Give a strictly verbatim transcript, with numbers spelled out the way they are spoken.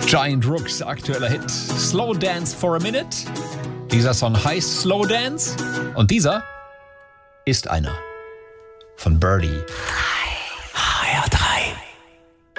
Giant Rooks, aktueller Hit. Slow Dance for a Minute. Dieser Song heißt Slow Dance. Und dieser ist einer von Birdie.